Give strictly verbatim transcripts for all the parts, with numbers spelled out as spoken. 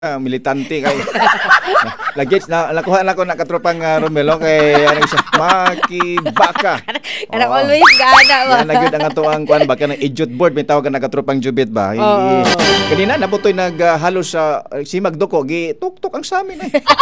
Ah, militante kay lagi na nakuha na ko na katropang uh, Romelo kay ano siya makibaka. Kana always gana ba. Yan nagyud ang ato ang kuan ba kanang idiot board may tawag na katropang Jubit ba. Oh. Kanina nabutoy naghalo sa uh, si Magduko gi tuktok ang sa amin eh.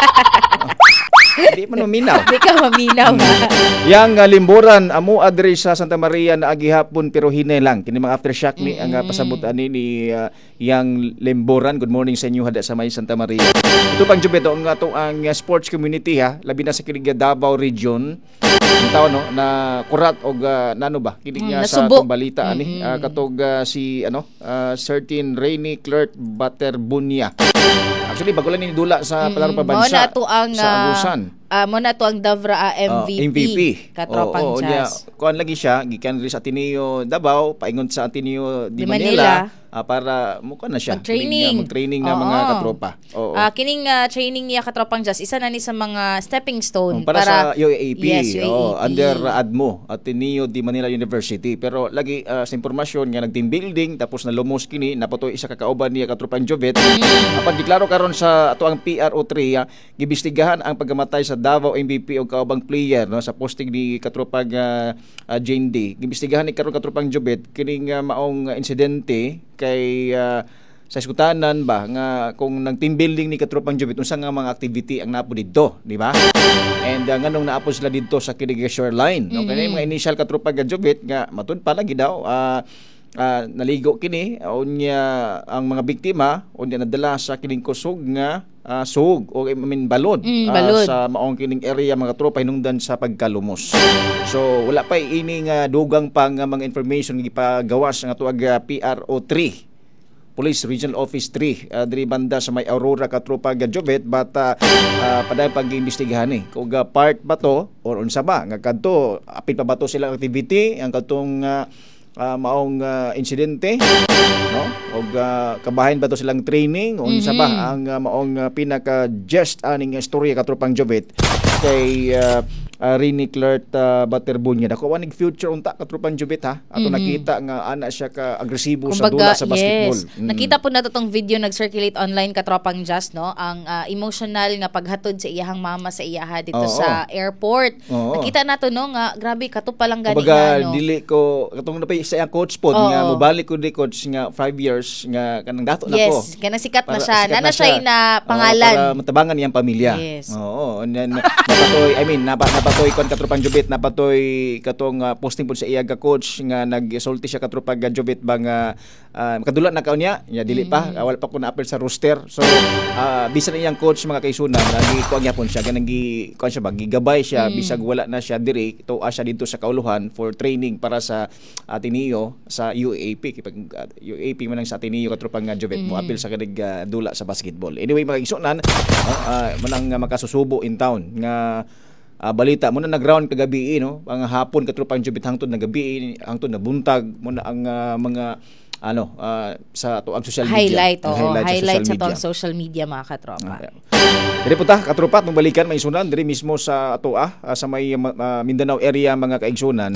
Di man maminaw. Di ka maminaw. Yang uh, limburan amo adre sa Santa Maria na agihapon pero hine lang kini mga aftershock ni ang uh, pasabot ani ni uh, yang limburan. Good morning sa inyo hada sa may Santa Maria. Ito pang Jubit ang ato ang uh, sports community ha labi na sa kinig Davao region. Ang tao no na kurat og uh, nano ba kinig niya mm, sa atong balita ani mm-hmm. uh, katog uh, si ano uh, certain Rainy Clerk Baterbunya. Actually bago lang ni dula sa palaro pa bansa. Mo na to ang sa Agusan. Uh, mo na to ang Davra uh, M V P. Uh, M V P. Katropang oh, oh, Jazz. Kuan lagi siya gikan ri sa Ateneo Davao paingon sa Ateneo di, di Manila, Manila. Uh, para mo na siya mag-training, mag-training na mga katropa. Oo. Uh, kining uh, training niya katropang Jazz isa na ni sa mga stepping stone um, para, para sa U A A P. Yes, U A A P. Oh, under uh, A D M O Ateneo di Manila University. Pero lagi uh, sa impormasyon nga nag-team building tapos na lumos kini napatoy isa ka kauban niya katropang Jubit. Mm. Apag diklaro karon sa ato ang P R O three uh, gibistigahan ang pagkamatay sa Davao M V P o kaubang player no sa posting ni katropang uh, uh, Jane D. Gibistigahan ni karon katropang Jubit kining uh, maong uh, insidente kay uh, sa iskutanan ba nga kung nag team building ni katropang Jubit unsa nga mga activity ang napo didto, di ba? And uh, nganong naapos sila didto sa kining shoreline. No? Mm-hmm. Kaya mga initial katropang Jubit nga matud pa lagi daw uh, uh, naligo kini unya ang mga biktima unya nadala sa kining kusog nga uh, sug o I mean balod, mm, balod. Uh, sa maong kining area mga tropa hinungdan sa pagkalumos. So wala pa ini nga dugang pa nga mga information gipagawas nga tuag uh, P R O three Police Regional Office three uh, diri banda sa may Aurora katropa Jubit but uh, uh, paday pag-iimbestigahan ni kung uh, part ba to or unsa ba nga kadto apil pa ba to silang activity ang katong uh, uh, maong uh, insidente no og uh, kabahin ba to silang training unsa mm-hmm. ba ang uh, maong uh, pinaka just aning istorya katropang Jubit kay uh, uh, Rainy Clerk uh, Baterbunya dako wanig future unta katropang Jubit ha ato mm-hmm. nakita nga ana siya ka agresibo sa dula sa basketball. Yes. Mm. Nakita po nato tong video nag-circulate online katropang Jazz no ang uh, emotional nga paghatod sa iyahang mama sa iyaha dito oh, sa oh. airport. Oh, nakita nato no nga grabe kato pa lang gani nga no. Dili ko katong napay sa iyang coach pod oh, nga mobalik ko di coach nga five years nga kanang dato yes, nako. Yes, kanang sikat na siya. Nana siya na pangalan. Oh, para matabangan iyang pamilya. Yes. Oo, and then napatoy I mean napa, napatoy kon katropang Jubit napatoy katong uh, posting pod sa iya ga coach nga nag-sulti siya katropang Jubit ba nga uh, makadula na kaunya nya dili pa mm-hmm. uh, wala pa ko na-appeal sa roster. So uh, bisan iyang coach mga kaisunan nagi kuan gyapon siya ganang gi kuan siya ba gigabay siya mm-hmm. bisag wala na siya diri tuwa siya dito sa kauluhan for training para sa Ateneo sa U A A P kipag uh, U A A P man ang sa Ateneo katropang Jubit mm-hmm. mo appeal sa kanig uh, dula sa basketball. Anyway mga kaisunan uh, uh, manang uh, makasusubo in town nga Uh, balita mo na nag-round kagabi no ang hapon katropang Jubit hangtod na gabi hangtod na buntag mo na ang uh, mga ano uh, sa ato ang social media highlight oh, highlight, highlight sa, sa social, sa social media mga katropa. Uh, Diri po ta katropa nung balikan may isunan diri mismo sa ato ah sa may uh, Mindanao area mga kaigsunan.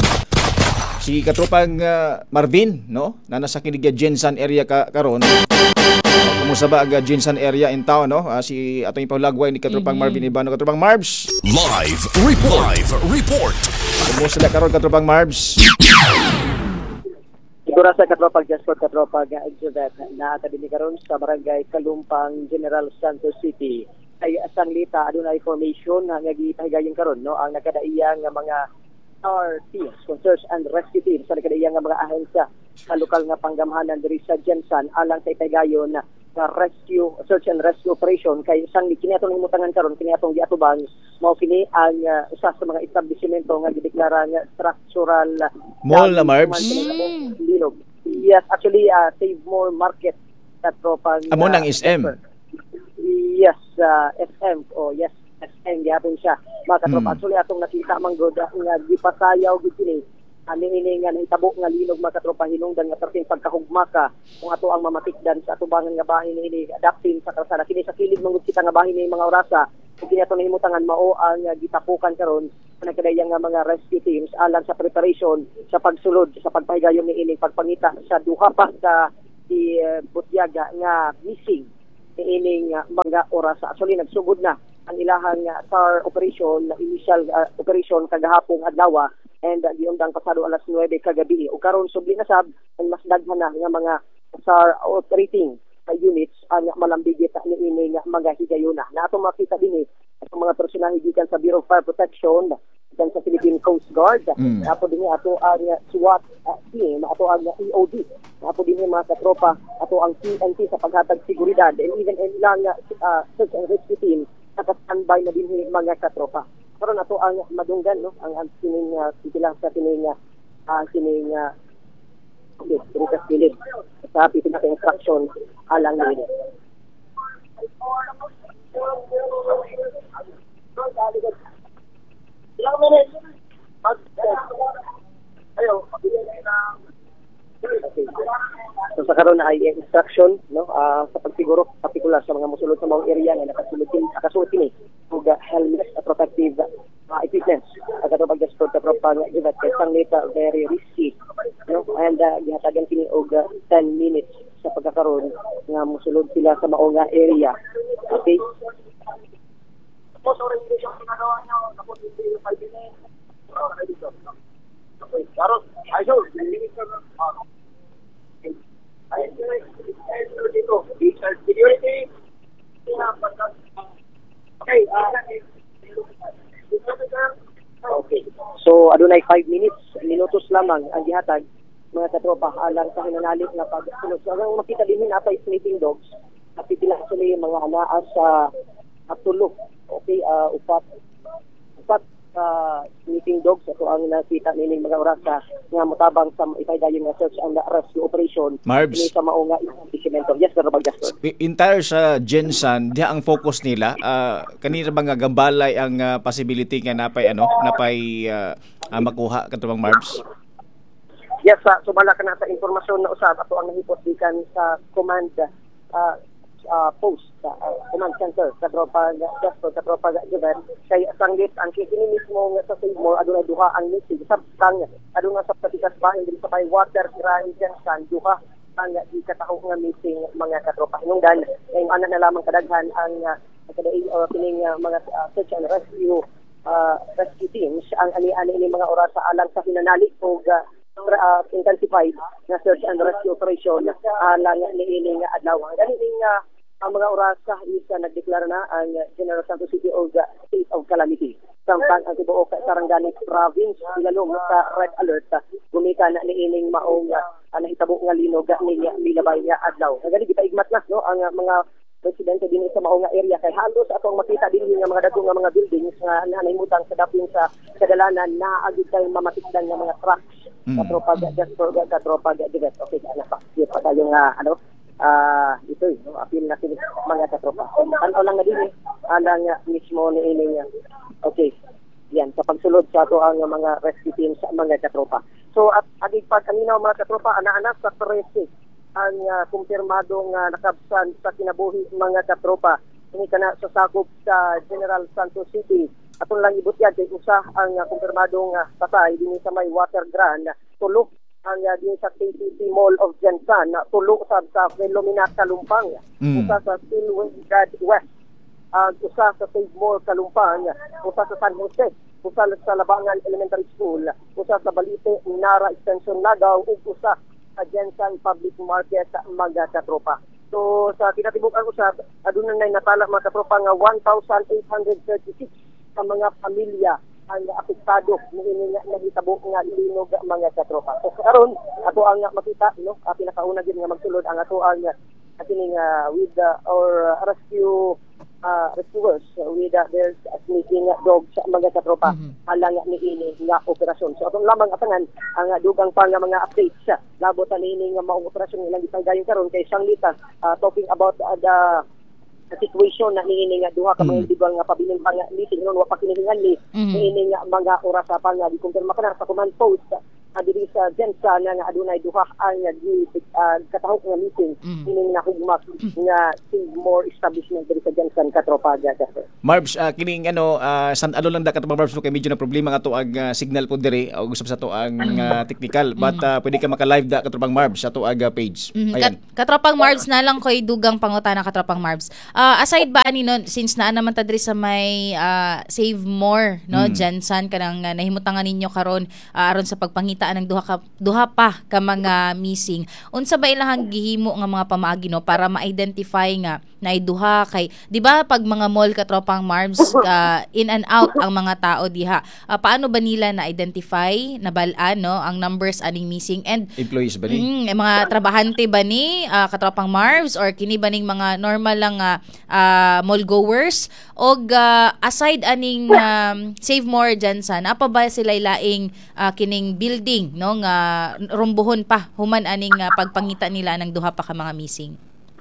Si katropang uh, Marvin no na nasa kinig Jensan area ka karon. Kumusta ba ang Jensan area in town no? Uh, si atong ipalagway ni katropang mm-hmm. Marvin Ibano katropang Marbs. Live report. Live report. Kumusta na karon katropang Marbs? Siguro sa katropang Jasper katropang Jubit na akademi karon sa barangay Kalumpang General Santos City ay sanglita adunay formation nga gipahigayon karon no ang nakadaiyang nga mga R teams, search and rescue teams sa nakadaiyang nga mga ahensya sa lokal nga panggamhanan diri sa Jensan alang sa ipahigayon na nga rescue search and rescue operation kay isang kini atong himutangan karon kini atong giatubang mao kini ang uh, usa sa mga establishmento nga gideklara nga structural mall na Marbs. Mm. Yes, actually uh, Save More Market at tropang amo nang S M. Yes, uh, S M oh yes S M gyapon siya mga katropa. Mm. Actually atong nakita man gud nga gipasayaw gid kini ani ini nga nahitabo nga linog mga katropa hinungdan nga perting pagkahugma ka kung ato ang mamatikdan sa atubangan nga bahin ini adapting sa kalsada kini sa kilid mangud kita nga bahin ni mga orasa kini ato nahimutangan mao ang uh, gitapukan karon sa nakadayang nga mga rescue teams alang sa preparation sa pagsulod sa pagpahigayon ni ini pagpangita sa duha pa sa di uh, Butyaga nga missing niining uh, mga oras. Actually nagsugod na ang ilahang uh, S A R operation, na initial uh, operation kagahapong adlaw and uh, giundang pasado alas nuwebe kagabi. O karon subli na sab ang mas daghan na nga mga S A R operating uh, units ang uh, malambigit ni ining uh, mga higayuna. Na ato makita dinhi ang mga personahe gikan sa Bureau of Fire Protection, gikan sa Philippine Coast Guard, mm. ato dinhi ato ang uh, SWAT uh, team, ato ang uh, E O D, ato dinhi mga katropa, ato ang P N P sa paghatag seguridad, and even ang ilang uh, search and rescue team naka-standby na dinhi mga katropa. Karon ato ang madunggan no ang sining uh, silang sa sining uh, sining uh, okay, Ritas Philip sa pinaka instruction alang nila. Ilang minutes? Ayo, so sa karon na ay instruction no uh, sa pagsiguro partikular sa mga mosulod sa mga area nga nakasulod kini nakasuot kini og helmet at protective uh, equipment at ato pag-sport sa propang givat kay sang neta very risky no and uh, gihatagan kini og uh, ten minutes sa pagkakaroon nga mosulod sila sa mao nga area. Okay, so orientation ginagawa nyo tapos hindi five minutes okay karon ayo security. Okay. Okay. So adunay five minutes, minutos lamang ang gihatag mga katropa alang sa hinanalit nga pagsunod. So ang makita din natay sleeping dogs at pipila sila mga anaa sa atulog. Okay, uh, upat upat uh, sleeping dogs ato ang nakita nining mga oras sa nga motabang sa ipaydayon nga search and rescue operation Marbs, sa mao nga establishmento. Yes, pero Bagaston. Entire sa Gensan, diha ang focus nila. Uh, kanina ba nga gambalay ang uh, possibility nga napay ano, napay uh, uh, makuha katubang Marbs? Yes, sa uh, sumala ka na sa informasyon na usab ato ang nahipot gikan sa command uh, uh, post sa uh, command center sa tropa Gaston sa tropa Given kay sanggit ang kini mismo nga sa Seymour aduna duha ang missing sabtang aduna sa patikas bahin dili sa may water grind Gensan duha ang ikataho nga missing mga katropa hinungdan ay ana na lamang kadaghan ang uh, kadai uh, kining uh, mga uh, search and rescue uh, rescue teams ang ani-ani ini mga oras sa alang sa hinanali og uh, Uh, intensified na search and rescue operation uh, lang niining adlaw. Ganing uh, ang mga oras sa isa nagdeklara na ang uh, General Santos City og uh, state of calamity. Samtang ang tibuok sa Sarangani province ilalom sa red alert uh, gumika na niining maong uh, nahitabo nga linog ni milabay nga adlaw. Gani gipaigmat na no ang uh, mga residente din sa mao nga area kay halos atong makita din nga mga dagko nga mga buildings nga nanahimutang sa daping sa kadalanan na agid kay mamatikdan nga mga trucks. Mm. Katropa Gaston katropa Givet. Okay, ana pa. Di pa tayo nga ano ah uh, ito no apil na kini mga katropa. Ano lang nga din alang mismo ni ini nga. Okay. Yan sa pagsulod sa ato ang mga rescue teams sa mga katropa. So at agig pa kanina mga katropa ana-ana sa thirty ang uh, kumpirmadong uh, nakabsan sa kinabuhi mga katropa. Ini kana sa sakop sa General Santos City. Atong lang ibot yan kay usa ang uh, kumpirmadong uh, patay dinhi sa may water grand tulo ang uh, dinhi sa K T C Mall of Gensan uh, tulo sa sa Filomena Kalumpang mm. usa sa Silway West uh, usa sa Save Mall Kalumpang usa sa San Jose usa sa Labangan Elementary School usa sa Balite Nara Extension Nagaw ug usa sa Gensan Public Market sa mga katropa. So sa kinatibuk-an usab aduna nay natala mga katropa nga one thousand eight hundred thirty-six sa mga pamilya ang apektado niini nga nahitabo nga linog mga katropa. So karon ato ang makita no uh, pinakauna gid nga magsulod ang ato ang uh, kining uh, with uh, our uh, rescue uh, rescuers uh, with uh, their uh, sneaking uh, dogs sa mga katropa mm-hmm. alang niini nga operasyon. So atong lamang atangan ang uh, dugang pa nga mga updates sa labot ta niini nga maong operasyon ilang gipaydayon karon kay Sanglita uh, talking about uh, the situation na niini nga duha ka mga individual nga pabiling pang meeting ron wa pa kinihingan ni niini nga mga oras pa nga gikumpirma kana sa command post adiri sa Jensan nga adunay duha ang uh, katahok nga meeting Mm. ining nahugmak nga Sigmore establishment diri sa Jensan katropa gada. Marbs, uh, kining ano, uh, san ano lang da katong Marbs no kay medyo na problema nga to ang uh, signal po diri o usab sa to ang uh, technical but uh, pwede ka maka-live da katong Marbs sa to aga page. Mhm. Ayan. Kat- katropang Marbs na lang ko'y dugang pangutana katropang Marbs. Ah, aside ba ani no since naa naman ta diri sa may ah, Save More no Mm. Jansan kanang uh, nahimutangan ninyo karon ah, aron sa pagpangitaan ng duha ka duha pa ka mga missing. Unsa ba ilahang gihimo nga mga pamaagi no para ma-identify nga na duha kay di ba pag mga mall katropang Marbs ah, in and out ang mga tao diha. Ah, paano ba nila na-identify nabalaan no ang numbers aning missing and Employees ba ni? Mm, eh, mga trabahante ba ni ah, katropang Marbs or kini ba ning mga normal lang nga ah, mall goers o aside aning um, Save More Jansan apa ba sila ilaing ah, kining building no nga rumbuhon pa human aning ah, pagpangita nila ng duha pa ka mga missing.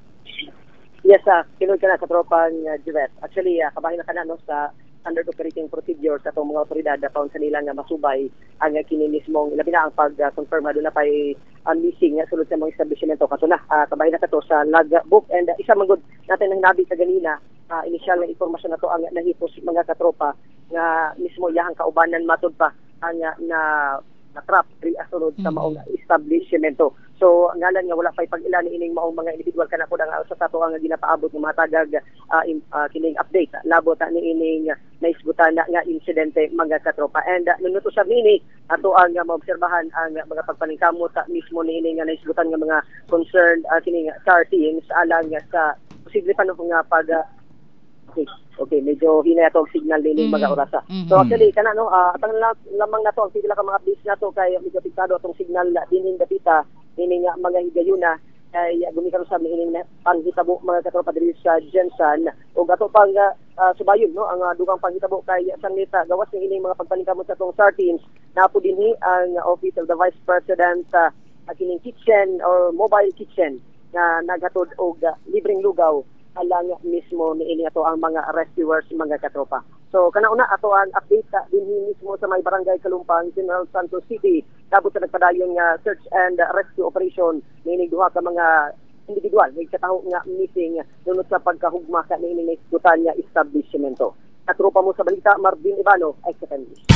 Yes, uh, kinod ka na sa tropang uh, Juvet. Actually, uh, kabahin na ka na no, sa standard operating procedures sa itong mga otoridad na taon sa nila nga masubay ang uh, kini mismong ilabi na ang pag-confirm uh, doon na pa'y uh, missing uh, sulod sa mga establishmento. Kaso na, uh, kabahin na ka to sa logbook and uh, isa magod natin nang nabi sa ganina, uh, initial na informasyon na to ang nahipos mga katropa nga mismo iyahang kaubanan matod pa ang uh, na na-trap diri asunod sa maong establishmento. So ngalan nga wala pay pag-ilan ining maong mga individual kana ko nga sa tato nga ginapaabot ng mga tagag uh, in, uh, kining update labot uh, ni ining uh, naisgutan na nga insidente mga katropa. And uh, nunuto sa mini ato ang uh, maobserbahan ang uh, mga pagpaningkamot uh, mismo ni ining uh, naisgutan nga mga concerned uh, kining uh, S A R teams alang uh, sa posible pa no nga pag uh, okay, okay, medyo hinay ato ang signal nini Mm-hmm. mga orasa. Mhm. So actually kana no uh, atang la- lamang nato ang pila ka mga updates nato kay medyo piktado atong signal na dinhin dapita ini nga mga higayuna ay gumikaron sa ining panghitabo mga katropa diri sa Jensan ug ato pang uh, subayon no ang uh, dugang panghitabo kay sanglita gawas ng ining mga pagpaningkamot sa tong S A R teams na po dinhi ang Office of the Vice President uh, kining kitchen or mobile kitchen na naghatod og uh, libreng lugaw alang mismo ni ini ato ang mga rescuers mga katropa. So kanauna ato ang update uh, dinhi mismo sa may barangay Kalumpang, General Santos City. Dabot sa nagpadayon nga search and uh, rescue operation nining duha ka mga individual may kataho nga missing dunot sa pagkahugma sa nining naisgutan nga establishmento. Katropa mo sa balita Marvin Ibano, ay sa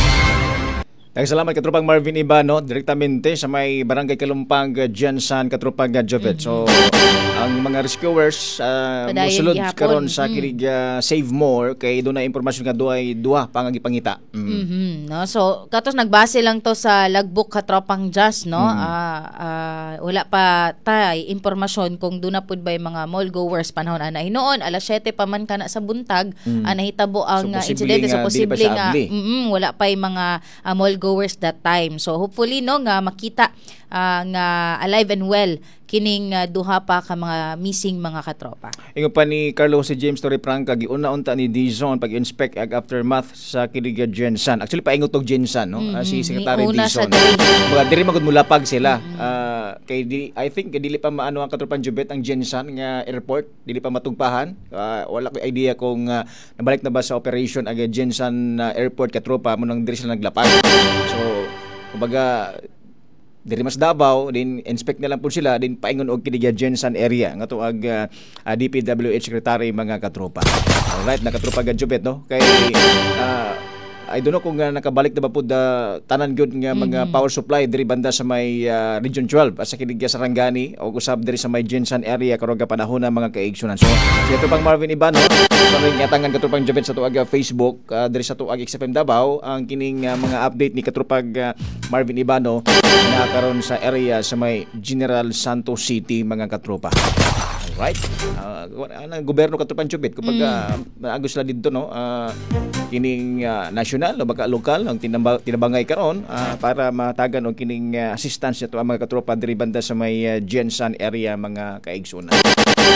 Salamat katropang Marvin Ibano, direktamente sa may barangay Kalumpang, Jensan, katropang Jovet. So, ang mga rescuers uh, Padayon musulod gihapon. karon sa Mm. kinig uh, Save More kay doon na impormasyon nga duay duha pangagipangita. Mm. Mhm, no. So katos nagbase lang to sa logbook katropang Just no. Mm. Ah, ah, wala pa tay impormasyon kung doon na pud bay mga mall goers panahon ana hinuon alas siyete pa man kana sa buntag Mm. ah, nahitabo ang So, ah, posibleng, insidente so ah, dili pa posible siya nga abli. mm, wala pa yung mga ah, mall goers that time. So hopefully no nga makita ah, nga alive and well kining ah, duha pa ka mga missing mga katropa. Ingon pa ni Carlos si James Torrepranca giuna-unta ni Dizon pag-inspect ag aftermath sa kinig Jensan. Actually paingot og Jensan no. Ah, si Mhm. Secretary Niuna siya Dizon. diri. Baga diri magud mulapag sila. Ah, kay di, I think kay dili pa maano ang katropan Jubet ang Jensan nga airport, dili pa matugpahan. Ah, wala ko idea kung ah, nabalik na ba sa operation ang Jensan ah, airport katropa mo nang diri sila naglapag. So kumbaga diri mas Davao din inspect na lang po sila din paingon og kinig Jensan area nga to ag uh, uh, D P W H secretary mga katropa. Alright, nakatropa gad Jubet no kay uh, I don't know kung uh, nakabalik na ba po da tanan gyud nga mga Mhm. power supply diri banda sa may uh, Region twelve sa kinig Sarangani o usab diri sa may Jensan area karong panahon na mga kaigsunan. So ito pang Marvin Ibano karon yatangan katropang Jubet sa tuag uh, Facebook uh, diri sa tuag X F M Davao ang kining uh, mga update ni katropag uh, Marvin Ibano na karon sa area sa may General Santos City mga katropa. Alright. Uh, ang gobyerno katropang Jubet kapag uh, naagos sila dito no uh, kining uh, national o baka lokal ang tinamba, tinabangay karon uh, para matagan og kining uh, assistance nato ang mga katropa diri banda sa may uh, Jensan area mga kaigsunan.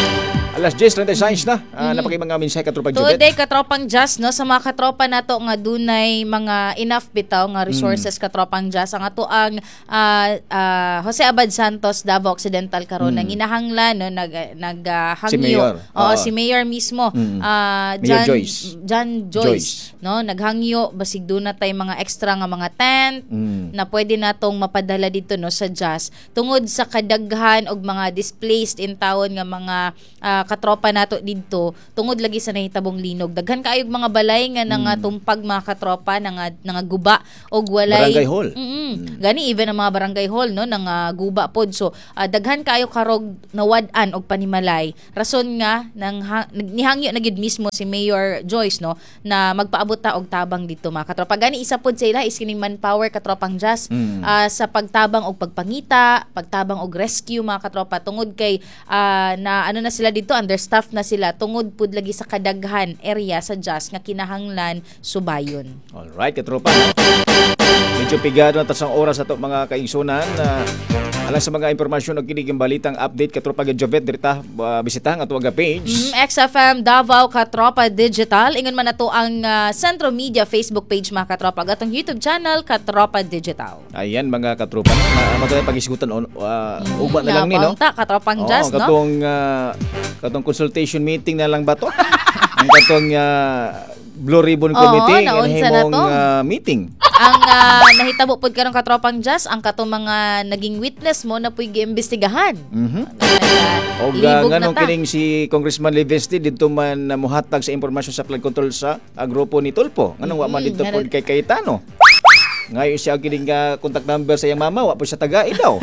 Alas diyes trenta science na. Uh, napakay mga mensahe katropang Jubet. Today katropang jazz no sa mga katropa nato nga dunay mga enough bitaw nga resources Mm. katropang jazz ang ato ang ah, ah, Jose Abad Santos Davao Occidental karon Mm. nang inahanglan no nag naghangyo. Si Mayor. Oo, Oo. si Mayor mismo. Mm. ah, Mayor John Joyce. John Joyce, Joyce. no naghangyo basig duna tay mga extra nga mga tent Mm. na pwede natong mapadala dito no sa jazz tungod sa kadaghan og mga displaced in town nga mga ah, katropa nato didto tungod lagi sa nahitabong linog daghan kaayog mga balay nga nga tumpag mga katropa nga nga guba og walay Barangay hall. Mm-mm. Gani even ang mga barangay hall no nang ah, guba pod so ah, daghan kaayo karog nawad-an og panimalay rason nga nang ha- nihangyo na gid mismo si Mayor Joyce no na magpaabot ta og tabang dito mga katropa gani isa pod sa ila is kining manpower katropang jazz Mm. ah, sa pagtabang og pagpangita pagtabang og rescue mga katropa tungod kay ah, na ano na sila dito understaffed na sila tungod pud lagi sa kadaghan area sa jazz nga kinahanglan subayon. Alright, katropa. No? Medyo pigado na tasang oras ato mga kaigsunan na alang sa mga impormasyon o kinig balitang update katropa ga Jovet dirita uh, bisita ang ato nga page. Mm, X F M Davao Katropa Digital ingon man nato ang ah, Centro Media Facebook page mga katropa gatong YouTube channel Katropa Digital. Ayan mga katropa. Na matay pagisgutan on uh, uba na lang ni no. Napaunta, katropang Oo, jazz no. katong ah, katong consultation meeting na lang ba to? Ang katong ah, Blue Ribbon Oo, Committee naunsa na himong to. ah, meeting. Ang ah, nahitabo pod karong katropang jazz ang katong mga naging witness mo na puy giimbestigahan. Mhm. Uh, Og uh, nganong kining si Congressman Leveste didto man uh, muhatag sa impormasyon sa flood control sa uh, grupo ni Tulfo. Nganong wa man Mm, didto nga pod na- kay Cayetano. Ngayon siya kining uh, contact number sa iyang mama wa po siya tagai daw.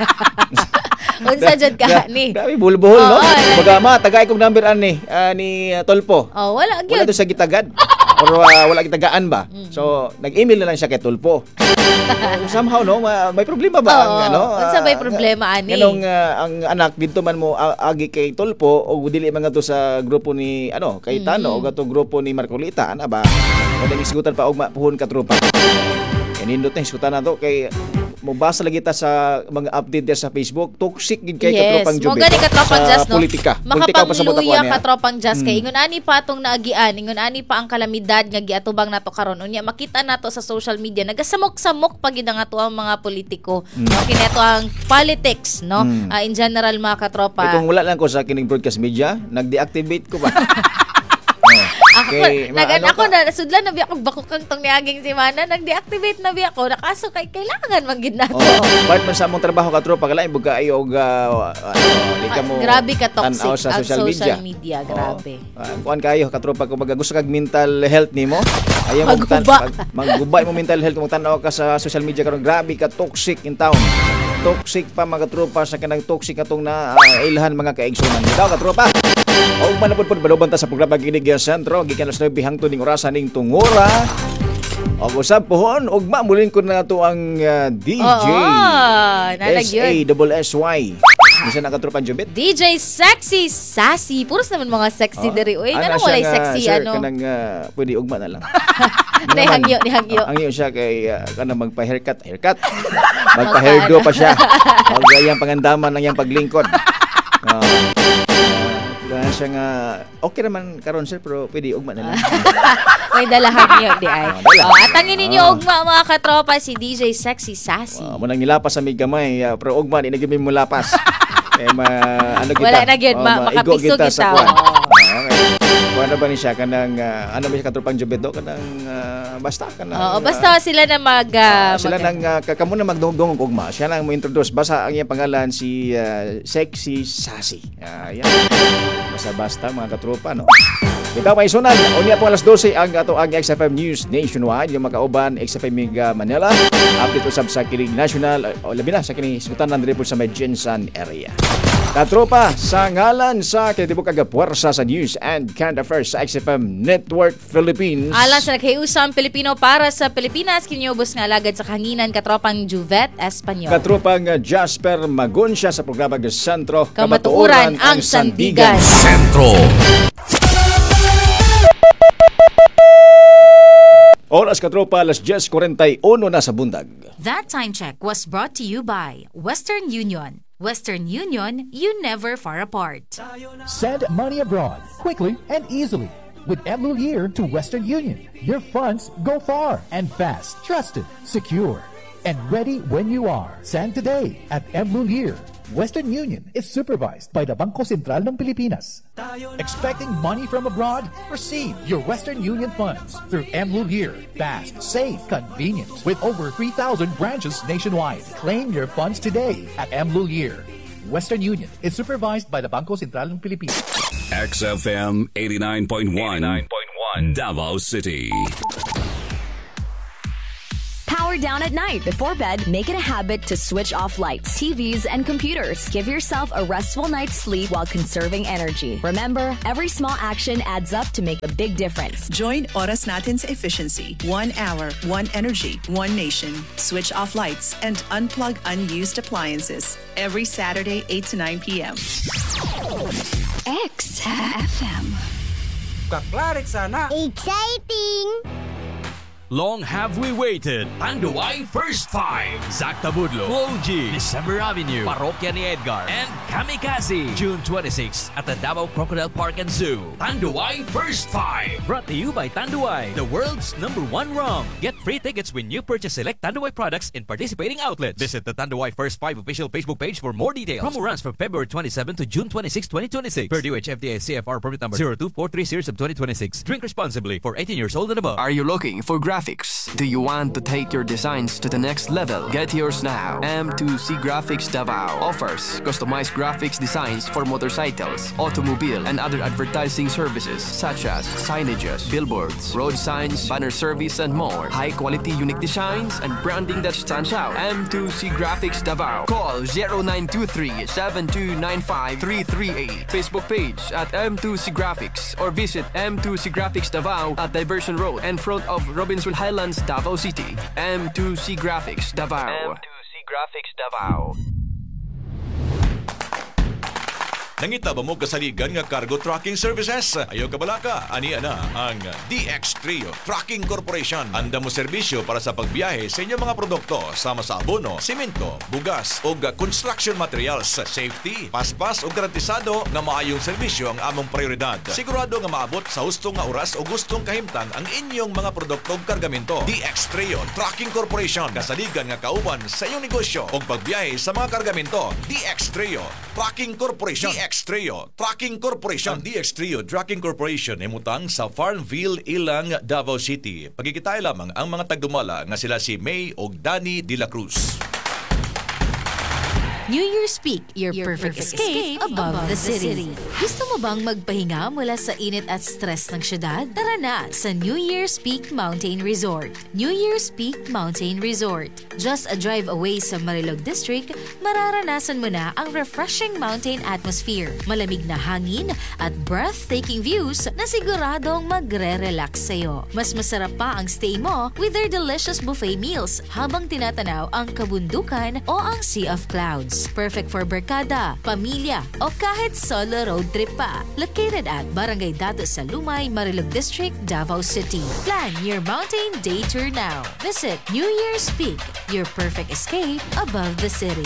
Unsa jud ka ni? Grabe bulbuhol no. Oo, ay- Baga ma tagay kog number ani uh, ni uh, Tulfo. Oh, wala Wala gyud. to sa gitagad. Or uh, wala gitagaan ba? So nag-email na lang siya kay Tulfo. So, somehow no ma- may problema ba ang Oo, ano? unsa ba'y ah, problema, ani? Nganong ah, ang anak didto man mo ah, agi kay Tulfo o dili man nga to sa grupo ni ano, Cayetano o gato grupo ni Marcolita ana ba? O nang isgutan pa og mapuhon ka tropa. Kanindot na isgutan na to kay mobasa lagi ta sa mga update dia sa Facebook toxic gid kay Yes, katropang mo Jubet gani katropang sa jazz no. politika. Politika pa sa bota ko Makapangluya niya. katropang jazz kay Mm. ingon ani pa atong naagian, ingon ani pa ang kalamidad nga giatubang nato karon. Unya makita nato sa social media nagasamok-samok pa gid ang ato ang mga politiko. No kini ato ang politics no. Mm. Ah, in general mga Eh, katropa. kung wala lang ko sa kining broadcast media, nag-deactivate ko ba? Ako, Kay, nag maano ako ka? na sudlan na biya ko bakukang tong niaging si Mana nag-deactivate na biya ko nakaso kay kailangan man gid nato. Oh, bakit man sa among trabaho ka tropa kalain buga ayo og uh, ano, di ka mo Ah, grabe ka toxic tanaw sa ang social media. media, grabe. Oh, uh, kuan kayo ka tropa kung baga gusto kag mental health nimo, ayaw mo tan- Magguba. mag- maggubay mo mental health kung tanaw ka sa social media karon grabe ka toxic in town. Toxic pa mga tropa sa kanang toxic atong na uh, ilhan mga kaigsunan. Daw ka tropa. O manapod pod balobanta sa programa Ginig Sentro gikan alas nueve hangtod ning orasan ning tungora. Og usab pohon ug mamulin ko na to ang uh, D J Oo, nalag S A yun. double S Y. Bisa na katropan Jubet. D J Sexy Sassy. Puros naman mga sexy Oh. diri. Uy, Ana ano walay siya nga, sexy sir, ano. kanang uh, pwede ugma na lang. Ni hangyo, ni hangyo. Ang, ang iyo siya kay uh, kanang magpa-haircut, haircut. Magpa-hairdo pa siya. Og iyang pangandaman ng iyang paglingkod. Oh. Uh, siya nga okay naman karon sir pero pwede ugma na lang. May dala hangyo di ay. Oh, dala. Oh, atangin ninyo Ah. ugma mga katropa si D J Sexy Sassy. Uh, munang nilapas sa mig gamay uh, pero ugma di na gyud mo lapas. Eh ma ano kita? Wala na gyud, Oh, ma- maigo makapiso kita kita, sa kwan. oh. Oh, okay. Kuan ba ni siya kanang uh, ano ba siya katropang Jubet do kanang uh, basta kanang Oo, uh, basta sila na mag ah, Ah, sila mag- nang uh, kamo na magdungdung og ugma. Siya lang mo introduce basta ang iyang pangalan si uh, Sexy Sassy. Ah, yan. Basta basta mga katropa no. Kita may sunan. Unya po alas dose ang ato ang X F M News Nationwide yung makauban X F M Mega Manila. Update usab sa kining national o labi na sa kining isgutan nandiri po sa Medjensan area. Katropa, sa ngalan sa kinatibok kagapuwersa sa News and Current Affairs sa X F M Network Philippines. Alang sa naghiusang Pilipino para sa Pilipinas, kinyubos nga alagad sa kahanginan katropang Juvet Espanyol. Katropang Jasper Magunsya sa programa ng Sentro Kamatuuran ang Sandigan. Sentro. Oras katropa, alas diyes forty-one na sa bundag. That time check was brought to you by Western Union. Western Union, you never far apart. Send money abroad quickly and easily with M Lulier to Western Union. Your funds go far and fast, trusted, secure, and ready when you are. Send today at M Lulier. Western Union is supervised by the Bangko Sentral ng Pilipinas. Expecting money from abroad? Receive your Western Union funds through M Lulier. Fast, safe, convenient. With over three thousand branches nationwide. Claim your funds today at M Lulier. Western Union is supervised by the Bangko Sentral ng Pilipinas. X F M eighty-nine point one Davao City. Power down at night. Before bed, make it a habit to switch off lights, T Vs, and computers. Give yourself a restful night's sleep while conserving energy. Remember, every small action adds up to make a big difference. Join Oras Natin's efficiency. One hour, one energy, one nation. Switch off lights and unplug unused appliances. Every Saturday, eight to nine p.m. X F M. Kaklarik sana. Exciting! Long have we waited. Tanduay First Five. Zach Tabudlo, Flo G, December Avenue, Parokya ni Edgar, and Kamikaze. June twenty-sixth at the Davao Crocodile Park and Zoo. Tanduay First Five. Brought to you by Tanduay, the world's number one rum. Get free tickets when you purchase select Tanduay products in participating outlets. Visit the Tanduay First Five official Facebook page for more details. Promo runs from February twenty-seventh to June twenty-sixth, twenty twenty-six. Per D O H F D A C F R permit number zero two four three series of twenty twenty-six. Drink responsibly for eighteen years old and above. Are you looking for graphics? Do you want to take your designs to the next level? Get yours now. M two C Graphics Davao offers customized graphics designs for motorcycles, automobile, and other advertising services such as signages, billboards, road signs, banner service, and more. High-quality unique designs and branding that stands out. M two C Graphics Davao. Call zero nine two three, seven two nine five, three three eight. Facebook page at M two C Graphics or visit M two C Graphics Davao at Diversion Road in front of Robinson Highlands, Davao City. M two C Graphics Davao. M two C Graphics Davao. Nangita ba mo kasaligan nga cargo trucking services? Ayaw ka balaka, ani ana ang D X Trio Trucking Corporation. Anda mo serbisyo para sa pagbiyahe sa inyong mga produkto sama sa abono, simento, bugas o construction materials. Safety, paspas o garantisado nga maayong serbisyo ang among prioridad. Sigurado nga maabot sa hustong nga oras o gustong kahimtang ang inyong mga produkto o kargamento. D X Trio Trucking Corporation. Kasaligan nga kauban sa inyong negosyo o pagbiyahe sa mga kargamento. D X Trio Trucking Corporation. D X Trio Trucking Corporation. Ang D X Trio Trucking Corporation ay mutang sa Farmville, Ilang, Davao City. Pagkikitay lamang ang mga tagdumala nga sila si May o Danny De La Cruz. New Year's Peak, your, your perfect, perfect escape, escape above, above the, city. the city. Gusto mo bang magpahinga mula sa init at stress ng syudad? Tara na sa New Year's Peak Mountain Resort. New Year's Peak Mountain Resort. Just a drive away sa Marilog District, mararanasan mo na ang refreshing mountain atmosphere, malamig na hangin at breathtaking views na siguradong magre-relax sa'yo. Mas masarap pa ang stay mo with their delicious buffet meals habang tinatanaw ang kabundukan o ang sea of clouds. Perfect for barkada, pamilya, o kahit solo road trip pa. Located at Barangay Dato sa Lumay, Marilog District, Davao City. Plan your mountain day tour now. Visit New Year's Peak, your perfect escape above the city.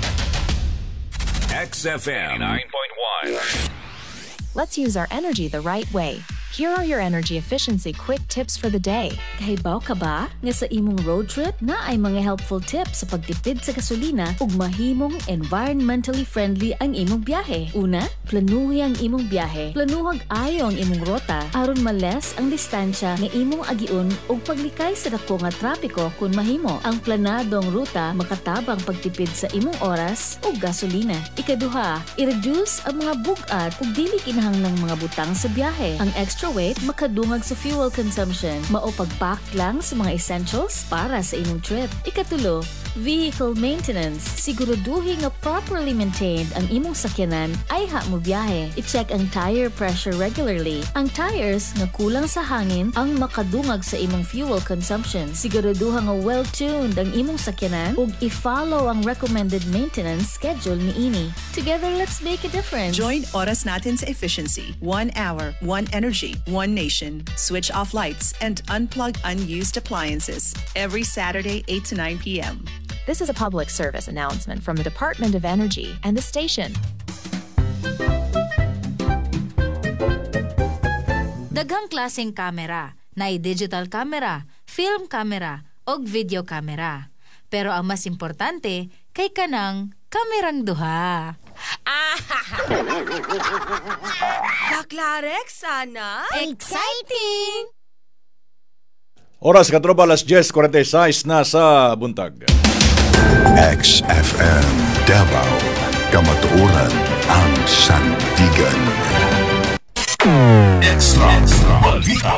X F M nine point one. Let's use our energy the right way. Here are your energy efficiency quick tips for the day. Kahibaw ka ba nga sa imong road trip na ay mga helpful tips sa pagtipid sa gasolina ug mahimong environmentally friendly ang imong biyahe? Una, planuhi ang imong biyahe. Planuhag ayo ang imong rota aron males ang distansya nga imong agiun ug paglikay sa dako nga trapiko kung mahimo. Ang planadong ruta makatabang pagtipid sa imong oras ug gasolina. Ikaduha, i-reduce ang mga bugat ug dili kinahanglang mga butang sa biyahe. Ang extra weight makadungag sa fuel consumption. Mao pagpack lang sa mga essentials para sa imong trip. Ikatulo, vehicle maintenance. Siguraduhin nga properly maintained ang imong sakyanan ay ha mo biyahe. I-check ang tire pressure regularly. Ang tires nga kulang sa hangin ang makadungag sa imong fuel consumption. Siguraduha nga well-tuned ang imong sakyanan ug i-follow ang recommended maintenance schedule niini. Together, let's make a difference. Join Oras Natin's efficiency. One hour, one energy, one nation. Switch off lights and unplug unused appliances. Every Saturday, eight to nine p.m. This is a public service announcement from the Department of Energy and the station. Daghang klaseng kamera, naay digital camera, film camera, og video camera. Pero ang mas importante, kay kanang kamerang duha. Kaklarek sana? Exciting! Oras katropa alas diyes forty six na sa buntag. X F M Davao, kamatuoran ang sandigan. Extra Balita.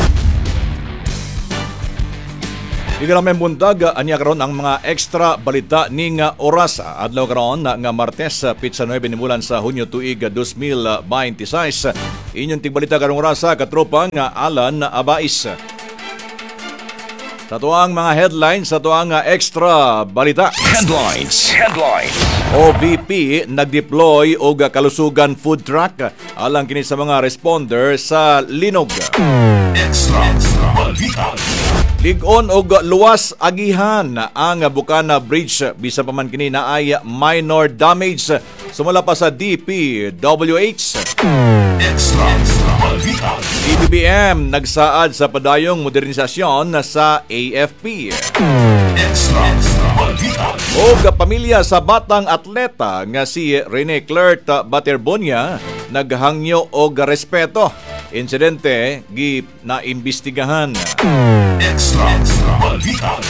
Ika namin buntag, anya karon ang mga extra balita ning oras. Adlaw karon nga Martes, pitsa nueve ni bulan sa Hunyo tuig dos mil twenty-six. Inyong tigbalita karong oras katropa nga Alan Abais. Sa tuang mga headlines, sa tuang extra balita. Headlines. Headlines. O V P nag-deploy og kalusugan food truck alang kini sa mga responder sa Linog. Extra balita. Lig-on og luwas agihan ang Bukana Bridge bisan pa man kini naay minor damage sumala pa sa D P W H. Extra balita. D B B M nagsaad sa padayong modernisasyon sa A F P. Extra balita. Og pamilya sa batang atleta nga si Rene Clert Baterbonia naghangyo og respeto. Insidente gi naimbestigahan. Extra balita.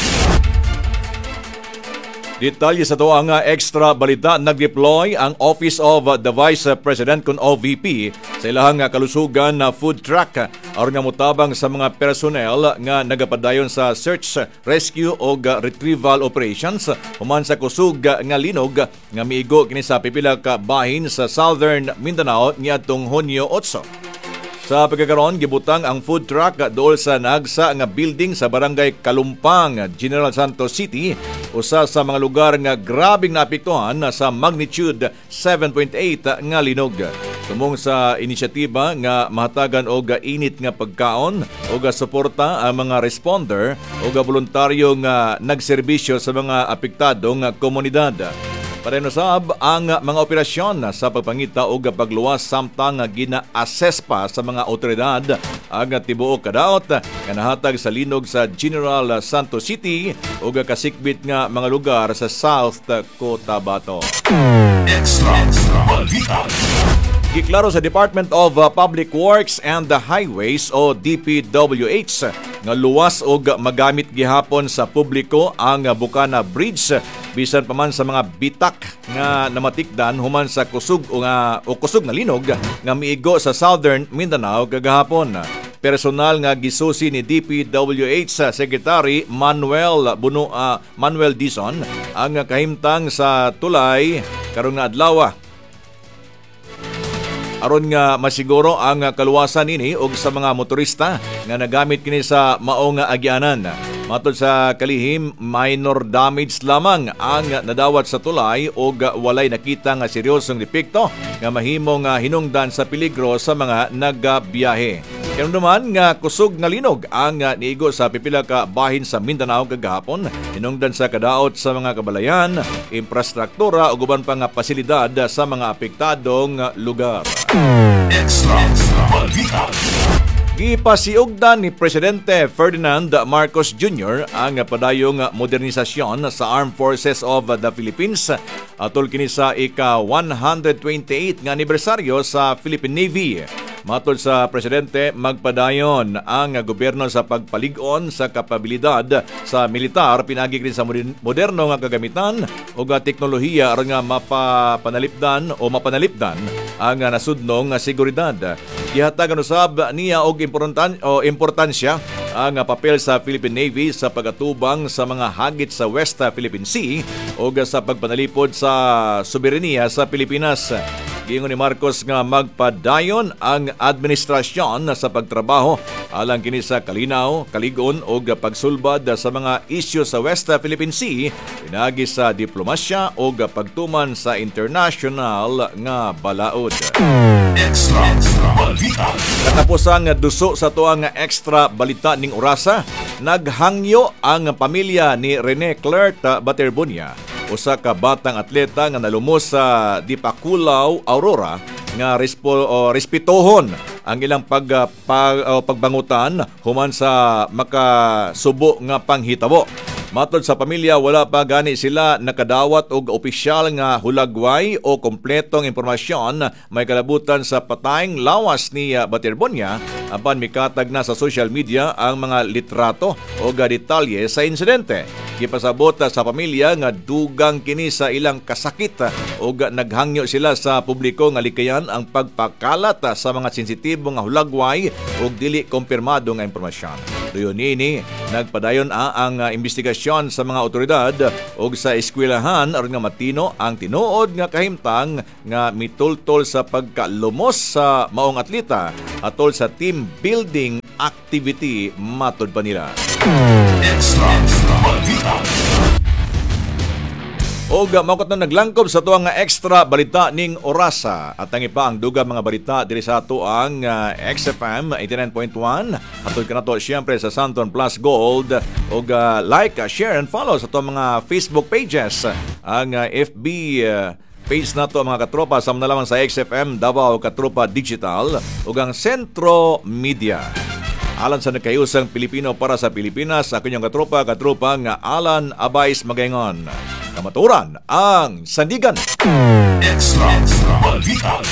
Detalye sa to ang extra balita, nag-deploy ang Office of the Vice President kun O V P sa ilahang kalusugan na food truck aron nga mutabang sa mga personnel nga nagapadayon sa search, rescue o retrieval operations human sa kusog nga Linog nga miigo kini sa pipila ka bahin sa Southern Mindanao niadtong Hunyo eight. Sa pagkakaroon, gibutang ang food truck dool sa nagsa nga building sa barangay Kalumpang, General Santos City, usa sa mga lugar nga grabing naapektuhan sa magnitude seven point eight nga linog. Tumong sa inisyatiba nga mahatagan og init nga pagkaon o suporta ang mga responder o voluntaryo nga nagserbisyo sa mga apektadong komunidad. Parenusab ang mga operasyon sa pagpangita o pagluwas samtang gina-assess pa sa mga otoridad ang tibuok kadaot nga nahatag sa Linog sa General Santos City o kasikbit nga mga lugar sa South Cotabato. Extra balita. Giklaro sa Department of Public Works and Highways o D P W H nga luwas og magamit gihapon sa publiko ang Bukana Bridge bisan pa man sa mga bitak nga namatikdan human sa kusog o nga o kusog na linog nga miigo sa Southern Mindanao kagahapon. Personal nga gisusi ni D P W H Secretary Manuel Buno uh, Manuel Dizon ang kahimtang sa tulay karong nga adlaw aron nga masiguro ang kaluwasan nini og sa mga motorista nga nagamit kini sa maong agyanan. Matod sa kalihim, minor damage lamang ang nadawat sa tulay og walay nakita nga seryosong depekto nga mahimong hinungdan sa peligro sa mga nagabiyahe. Kaya naman nga kusog nga linog ang niigo sa pipila ka bahin sa Mindanao kagahapon, hinungdan sa kadaot sa mga kabalayan, infrastruktura ug uban pa nga pasilidad sa mga apektadong lugar. Extra balita. Gipasiugdan ni Presidente Ferdinand Marcos Junior ang padayong modernisasyon sa Armed Forces of the Philippines atol kini sa ika one hundred twenty-eight nga anibersaryo sa Philippine Navy. Matod sa Presidente, magpadayon ang gobyerno sa pagpalig-on sa kapabilidad sa militar pinagi kini sa moderno nga kagamitan o teknolohiya aron nga mapapanalipdan o mapanalipdan ang nasudnong nga seguridad. Gihatagan usab niya og importansya o importansya ang papel sa Philippine Navy sa pagatubang sa mga hagit sa West Philippine Sea o sa pagpanalipod sa soberenya sa Pilipinas. Giingon ni Marcos nga magpadayon ang administrasyon sa pagtrabaho Alang kini sa kalinaw, kaligon o pagsulbad sa mga isyu sa West Philippine Sea, pinagi sa diplomasya o pagtuman sa international nga balaod. Extra Balita. Katapusang duso sa tuang extra balita ning orasa, naghangyo ang pamilya ni Rene Clert Baterbunia, usa ka batang atleta nga nalumos sa Dipakulaw, Aurora, nga respo, o, respetohon ang ilang pag, pag, o, pagbangutan human sa makasubo nga panghitabo. Matod sa pamilya, wala pa gani sila nakadawat og opisyal nga hulagway o kompletong impormasyon may kalabutan sa patayng lawas ni Baterbunia apan mikatag na sa social media ang mga litrato o detalye sa insidente. Gipasabot sa pamilya nga dugang kini sa ilang kasakit o naghangyo sila sa publiko nga likayan ang pagpakalat sa mga sensitibo nga hulagway o dili kumpirmado nga impormasyon. Tuyo nini, nagpadayon a ang uh, investigasyon sa mga otoridad o sa eskwelahan aron nga matino ang tinuod nga kahimtang nga mitultol sa pagkalumos sa maong atleta atol sa team building activity matod pa nila. Extra Balita. O makot na naglangkob sa tuwang nga extra balita ning orasa. At ang ipa ang dugang mga balita diri sa ato ang uh, X F M eighty-nine point one. Atol ka na to siyempre sa Santon Plus Gold. O uh, like, uh, share and follow sa tuwang mga Facebook pages. Ang uh, F B uh, page na to mga katropa sa lamang sa X F M Davao Katropa Digital o ang Centro Media. Alan sa nagkayusang Pilipino para sa Pilipinas, ako niyong katropa, katropa nga Alan Abays Magayngon. Kamaturan ang Sandigan. Extra Balita.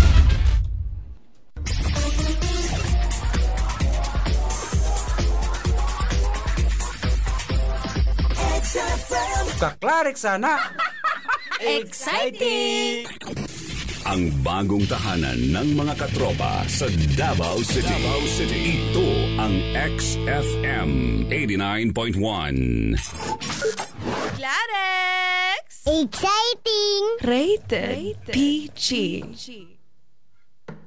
Kaklarik sana. Exciting! Ang bagong tahanan ng mga katropa sa Davao City. Davao City. Ito ang X F M eighty-nine point one. Clarex! Exciting! Rated, Rated. P G.